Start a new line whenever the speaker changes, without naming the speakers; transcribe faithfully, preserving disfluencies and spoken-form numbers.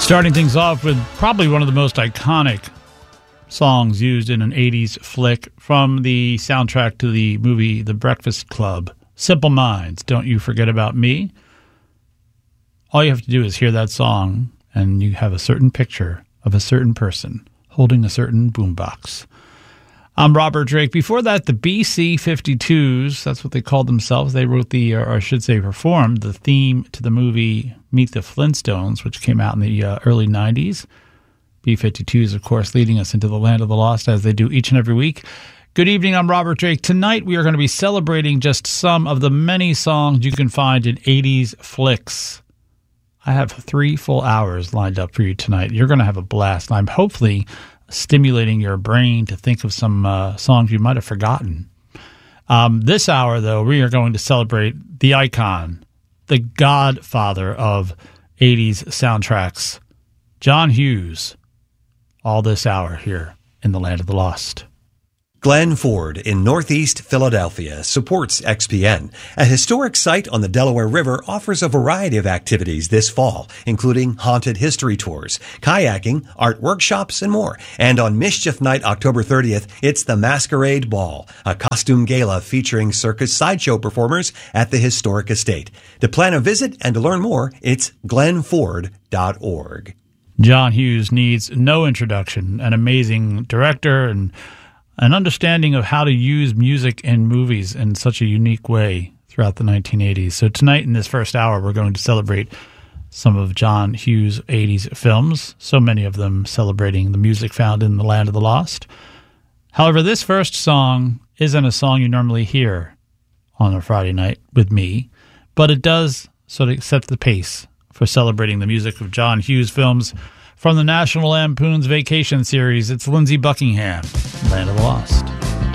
Starting things off with probably one of the most iconic songs used in an eighties flick from the soundtrack to the movie The Breakfast Club, Simple Minds, Don't You Forget About Me. All you have to do is hear that song, and you have a certain picture of a certain person holding a certain boombox. I'm Robert Drake. Before that, the B C fifty-twos, that's what they called themselves. They wrote the, or I should say performed, the theme to the movie Meet the Flintstones, which came out in the uh, early nineties. B fifty-twos, of course, leading us into the land of the lost, as they do each and every week. Good evening, I'm Robert Drake. Tonight we are going to be celebrating just some of the many songs you can find in eighties flicks. I have three full hours lined up for you tonight. You're going to have a blast. I'm hopefully stimulating your brain to think of some uh, songs you might have forgotten. Um, this hour, though, we are going to celebrate the icon, the godfather of eighties soundtracks, John Hughes, all this hour here in the Land of the Lost.
Glen Ford in Northeast Philadelphia supports X P N. A historic site on the Delaware River offers a variety of activities this fall, including haunted history tours, kayaking, art workshops, and more. And on Mischief Night, October thirtieth, it's the Masquerade Ball, a costume gala featuring circus sideshow performers at the historic estate. To plan a visit and to learn more, it's glen ford dot org.
John Hughes needs no introduction, an amazing director and an understanding of how to use music in movies in such a unique way throughout the nineteen eighties. So tonight in this first hour, we're going to celebrate some of John Hughes' eighties films, so many of them celebrating the music found in the Land of the Lost. However, this first song isn't a song you normally hear on a Friday night with me, but it does sort of set the pace for celebrating the music of John Hughes films from the National Lampoon's Vacation series. It's Lindsey Buckingham, Land of the Lost.